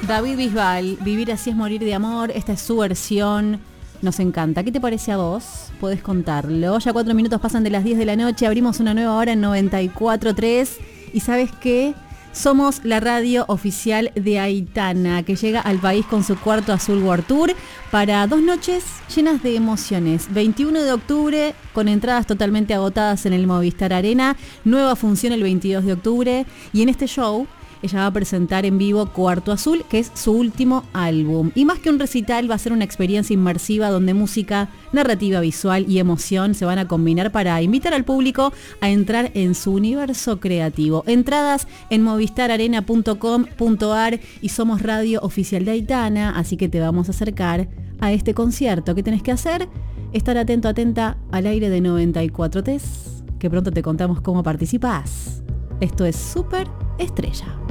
David Bisbal, Vivir así es morir de amor. Esta es su versión. Nos encanta. ¿Qué te parece a vos? Podés contarlo. Ya 4 minutos pasan de las 10 de la noche. Abrimos una nueva hora en 94.3. ¿Y sabes qué? Somos la radio oficial de Aitana, que llega al país con su cuarto Azul World Tour para 2 noches llenas de emociones. 21 de octubre, con entradas totalmente agotadas en el Movistar Arena. Nueva función el 22 de octubre. Y en este show ella va a presentar en vivo Cuarto Azul, que es su último álbum. Y más que un recital, va a ser una experiencia inmersiva donde música, narrativa visual y emoción se van a combinar para invitar al público a entrar en su universo creativo. Entradas en movistararena.com.ar y somos radio oficial de Aitana, así que te vamos a acercar a este concierto. ¿Qué tenés que hacer? Estar atento, atenta al aire de 94.3, que pronto te contamos cómo participás. Esto es Súper Estrella.